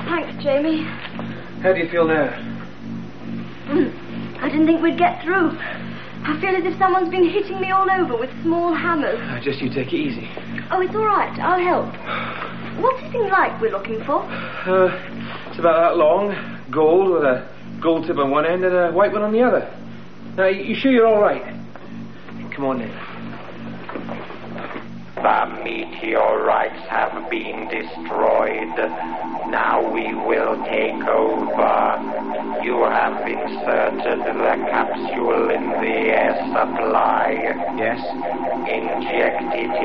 Thanks, Jamie. How do you feel now? I didn't think we'd get through. I feel as if someone's been hitting me all over with small hammers. Just you take it easy. Oh, it's all right. I'll help. What's this thing like we're looking for? It's about that long, gold, with a gold tip on one end and a white one on the other. Now, you sure you're all right? Come on then. The meteorites have been destroyed. Now we will take over. You have inserted the capsule in the air supply. Yes? Inject it